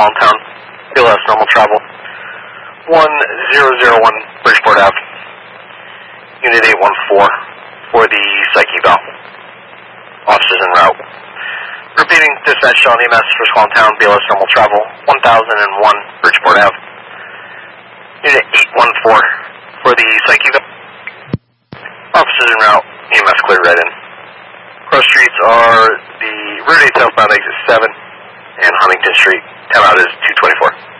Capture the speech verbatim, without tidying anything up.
Town, B L S normal travel, one zero zero one Bridgeport Avenue, Unit eight one four for the psych eval. Officers en route. Repeating, dispatch on E M S for Town, B L S normal travel, one thousand one Bridgeport Avenue, Unit eight one four for the psych eval. Officers en route, E M S cleared right in. Cross streets are the Route eight southbound exit seven and Huntington Street. Time out is two twenty-four.